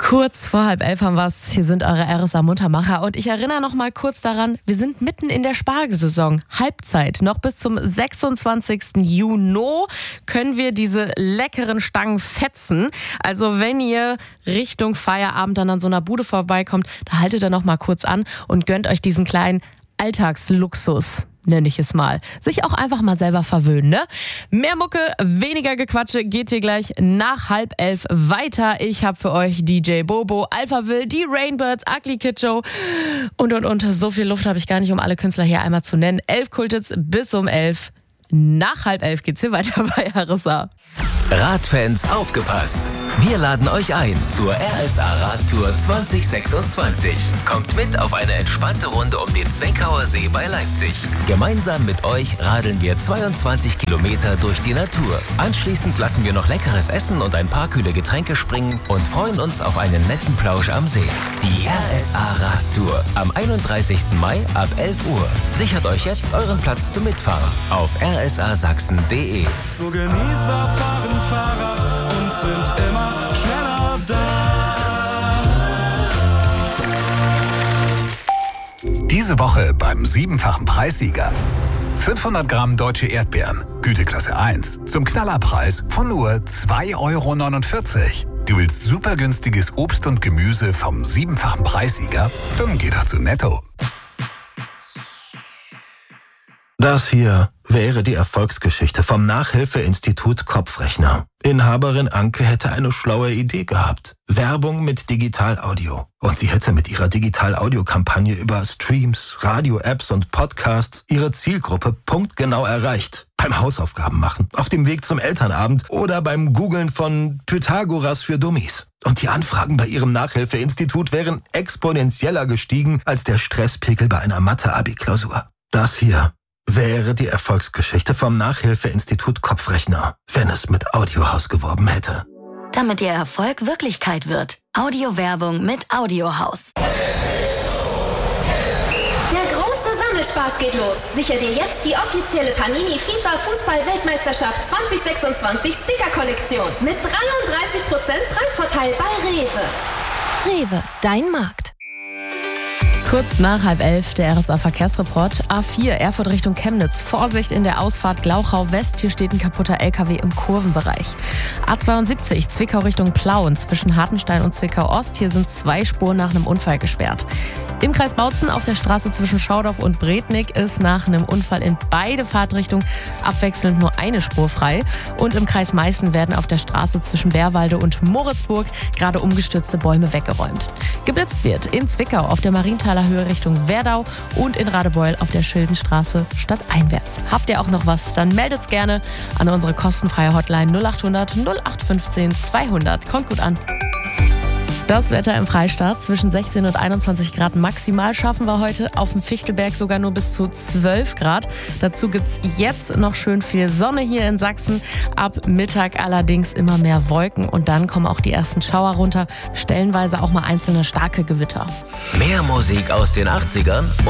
Kurz vor 10:30 haben wir's. Hier sind eure RSA Muntermacher. Und ich erinnere noch mal kurz daran, wir sind mitten in der Spargelsaison. Halbzeit. Noch bis zum 26. Juni können wir diese leckeren Stangen fetzen. Also wenn ihr Richtung Feierabend dann an so einer Bude vorbeikommt, da haltet ihr noch mal kurz an und gönnt euch diesen kleinen Alltagsluxus, nenne ich es mal. Sich auch einfach mal selber verwöhnen, ne? Mehr Mucke, weniger Gequatsche geht hier gleich nach 10:30 weiter. Ich habe für euch DJ Bobo, Alpha Will, die Rainbirds, Ugly Kid Joe und. So viel Luft habe ich gar nicht, um alle Künstler hier einmal zu nennen. 11 Kultits bis um 11. Nach 10:30 geht's hier weiter bei RSA. Radfans aufgepasst! Wir laden euch ein zur RSA Radtour 2026. Kommt mit auf eine entspannte Runde um den Zweckauer See bei Leipzig. Gemeinsam mit euch radeln wir 22 Kilometer durch die Natur. Anschließend lassen wir noch leckeres Essen und ein paar kühle Getränke springen und freuen uns auf einen netten Plausch am See. Die RSA Radtour am 31. Mai ab 11 Uhr. Sichert euch jetzt euren Platz zum Mitfahren auf rsasachsen.de. Nur Genießer fahren Fahrrad und sind immer schneller da. Diese Woche beim 7-fachen Preissieger. 500 Gramm deutsche Erdbeeren, Güteklasse 1, zum Knallerpreis von nur 2,49 €. Du willst super günstiges Obst und Gemüse vom 7-fachen Preissieger? Dann geh doch zu Netto. Das hier wäre die Erfolgsgeschichte vom Nachhilfeinstitut Kopfrechner. Inhaberin Anke hätte eine schlaue Idee gehabt. Werbung mit Digital-Audio. Und sie hätte mit ihrer Digital-Audio-Kampagne über Streams, Radio-Apps und Podcasts ihre Zielgruppe punktgenau erreicht. Beim Hausaufgaben machen, auf dem Weg zum Elternabend oder beim Googlen von Pythagoras für Dummies. Und die Anfragen bei ihrem Nachhilfeinstitut wären exponentieller gestiegen als der Stresspegel bei einer Mathe-Abi-Klausur. Das hier wäre die Erfolgsgeschichte vom Nachhilfeinstitut Kopfrechner, wenn es mit Audiohaus geworben hätte. Damit Ihr Erfolg Wirklichkeit wird. Audiowerbung mit Audiohaus. Der große Sammelspaß geht los. Sicher dir jetzt die offizielle Panini FIFA Fußball-Weltmeisterschaft 2026 Sticker-Kollektion mit 33% Preisvorteil bei Rewe. Rewe, dein Markt. Kurz nach 10:30 der RSA Verkehrsreport. A4 Erfurt Richtung Chemnitz. Vorsicht in der Ausfahrt Glauchau West. Hier steht ein kaputter LKW im Kurvenbereich. A72 Zwickau Richtung Plauen. Zwischen Hartenstein und Zwickau Ost. Hier sind 2 Spuren nach einem Unfall gesperrt. Im Kreis Bautzen auf der Straße zwischen Schaudorf und Brednik ist nach einem Unfall in beide Fahrtrichtungen abwechselnd nur eine Spur frei. Und im Kreis Meißen werden auf der Straße zwischen Bärwalde und Moritzburg gerade umgestürzte Bäume weggeräumt. Geblitzt wird in Zwickau auf der Marienthaler Höhe Richtung Werdau und in Radebeul auf der Schildenstraße stadteinwärts. Habt ihr auch noch was? Dann meldet's gerne an unsere kostenfreie Hotline 0800 0815 200. Kommt gut an. Das Wetter im Freistaat zwischen 16 und 21 Grad maximal schaffen wir heute. Auf dem Fichtelberg sogar nur bis zu 12 Grad. Dazu gibt's jetzt noch schön viel Sonne hier in Sachsen. Ab Mittag allerdings immer mehr Wolken und dann kommen auch die ersten Schauer runter. Stellenweise auch mal einzelne starke Gewitter. Mehr Musik aus den 80ern